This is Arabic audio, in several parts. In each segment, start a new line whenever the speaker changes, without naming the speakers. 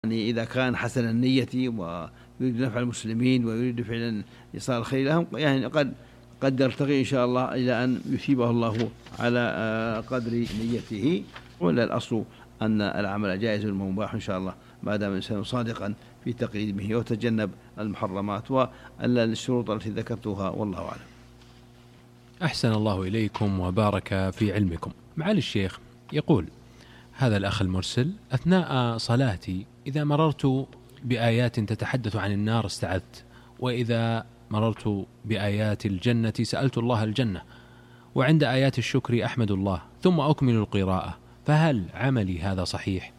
يعني إذا كان حسن النية ويريد نفع المسلمين ويريد فعلا إيصال الخير لهم، يعني قد يرتقي إن شاء الله إلى أن يثيبه الله على قدر نيته. ولا الأصل أن العمل جائز ومباح إن شاء الله ما دام الإنسان صادقا في تقديمه وتجنب المحرمات والشروط التي ذكرتها، والله أعلم.
أحسن الله إليكم وبارك في علمكم. معالي الشيخ، يقول هذا الأخ المرسل: أثناء صلاتي إذا مررت بآيات تتحدث عن النار استعذت، وإذا مررت بآيات الجنة سألت الله الجنة، وعند آيات الشكر أحمد الله ثم أكمل القراءة، فهل عملي هذا صحيح؟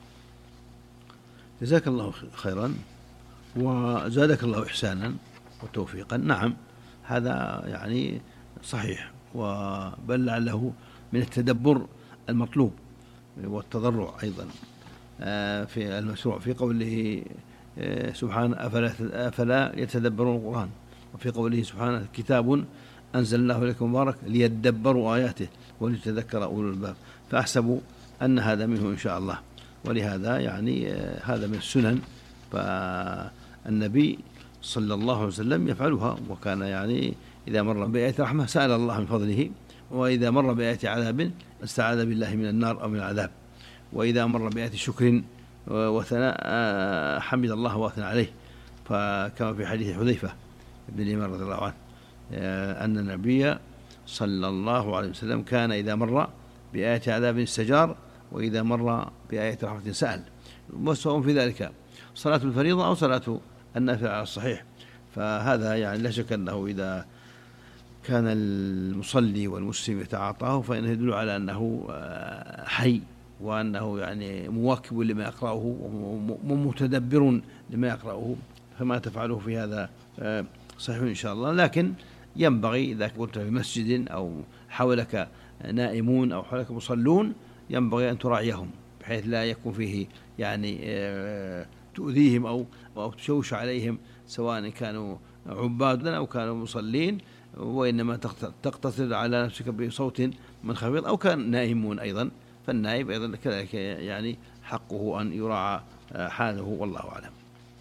جزاك الله خيرا وزادك الله إحسانا وتوفيقا. نعم، هذا يعني صحيح، وبل لعله من التدبر المطلوب والتضرع أيضا في المشروع، في قوله سبحانه: أفلا يتدبرون القرآن، وفي قوله سبحانه: كتاب أنزلناه إليكم مبارك ليدبروا آياته وليتذكر أولو الألباب. فأحسب أن هذا منه إن شاء الله، ولهذا يعني هذا من السنن، فالنبي صلى الله عليه وسلم يفعلها، وكان يعني إذا مر بآية رحمة سأل الله من فضله، وإذا مر بآية عذاب استعاذ بالله من النار أو من العذاب، وإذا مر بآية شكر وثناء حمد الله واثنى عليه، فكما في حديث حذيفة بن اليمان رضي الله عنه أن النبي صلى الله عليه وسلم كان إذا مر بآية عذاب استجار، وإذا مر بآية رحمة سأل، وسواء في ذلك صلاة الفريضة أو صلاة النافلة على الصحيح. فهذا يعني لا شك أنه إذا كان المصلي والمسلم يتعاطاه فإنه يدل على أنه حي، وأنه يعني مواكب لما يقرأه ومتدبر لما يقرأه، فما تفعله في هذا صحيح إن شاء الله. لكن ينبغي إذا كنت في مسجد أو حولك نائمون أو حولك مصلون ينبغي أن تراعيهم بحيث لا يكون فيه يعني تؤذيهم أو تشوش عليهم، سواء كانوا عبادا أو كانوا مصلين، وإنما تقتصر على نفسك بصوت منخفض، أو كان نائمون أيضا، فالنائب أيضا كذلك يعني حقه أن يراعى حاله، والله أعلم.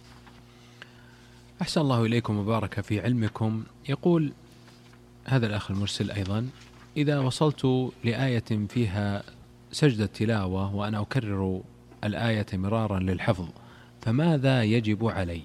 أحسن الله إليكم وبارك في علمكم. يقول هذا الأخ المرسل أيضا: إذا وصلت لآية فيها سجدة تلاوة وأنا أكرر الآية مرارا للحفظ، فماذا يجب علي؟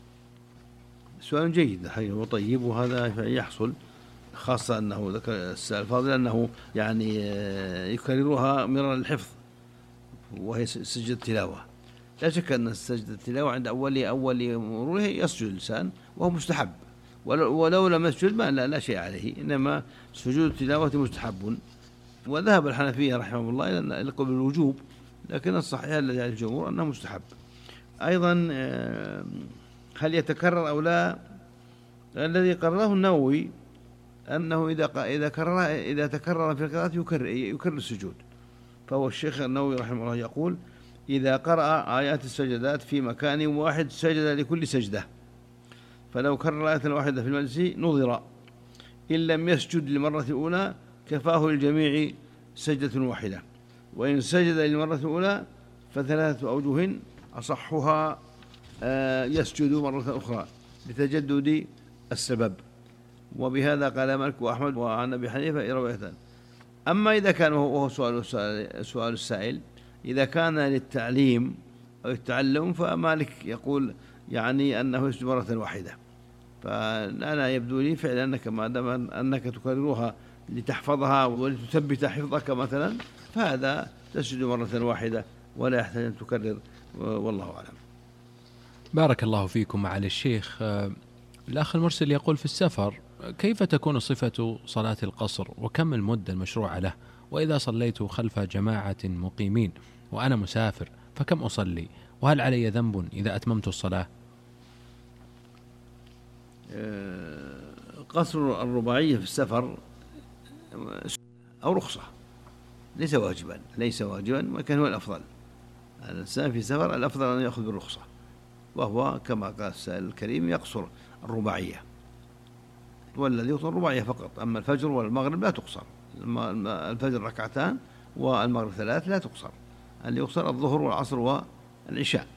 سؤال جيد حقيقة وطيب، وهذا يحصل، خاصة أنه ذكر السائل الفاضل أنه يعني يكررها مرارا للحفظ وهي سجدة تلاوة. لا شك أن سجدة التلاوة عند أول مروره يسجد الإنسان وهو مستحب، ولو لم يسجد لا شيء عليه، إنما سجود التلاوة مستحب. وذهب الحنفية رحمه الله إلى القول بالوجوب، لكن الصحيح الذي عليه الجمهور أنه مستحب. أيضا هل يتكرر أو لا؟ الذي قرره النووي أنه إذا تكرر في القراءة يكرر السجود. فهو الشيخ النووي رحمه الله يقول: إذا قرأ آيات السجدات في مكان واحد سجد لكل سجدة، فلو كرر آية واحدة في المجلس نظر، إن لم يسجد للمرة الأولى كفاه للجميع سجدة واحدة، وإن سجد للمرة الأولى فثلاثة أوجه أصحها يسجد مرة أخرى بتجدد السبب. وبهذا قال مالك وأحمد وعن أبي حنيفة روايتان. أما إذا كان، وهو سؤال السائل، إذا كان للتعليم أو التعلم، فمالك يقول يعني أنه يسجد مرة واحدة. فأنا يبدو لي فعلا أنك ما دام أنك تكررها لتحفظها ولتثبت حفظك مثلا، فهذا تسجد مرة واحدة ولا يحتاج أن تكرر، والله أعلم.
بارك الله فيكم معالي الشيخ. الأخ المرسل يقول: في السفر كيف تكون صفة صلاة القصر، وكم المدة المشروعة له؟ وإذا صليت خلف جماعة مقيمين وأنا مسافر فكم أصلي؟ وهل علي ذنب إذا أتممت الصلاة؟
قصر الرباعية في السفر أو رخصة، ليس واجبا، وكان هو الأفضل. الإنسان في سفر الأفضل أن يأخذ بالرخصة، وهو كما قال السائل الكريم يقصر الرباعية، والذي يقصر الرباعية فقط. أما الفجر والمغرب لا تقصر، الفجر ركعتان والمغرب 3 لا تقصر، اللي يقصر الظهر والعصر والعشاء.